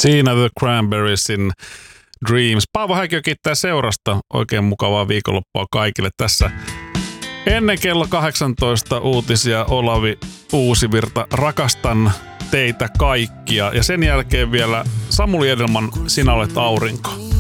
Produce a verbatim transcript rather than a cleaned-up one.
Siinä The Cranberriesin Dreams. Paavo Häkio kiittää seurasta. Oikein mukavaa viikonloppua kaikille tässä. Ennen kello kahdeksantoista uutisia Olavi Uusivirta. Rakastan teitä kaikkia. Ja sen jälkeen vielä Samuli Edelman, Sinä olet aurinko.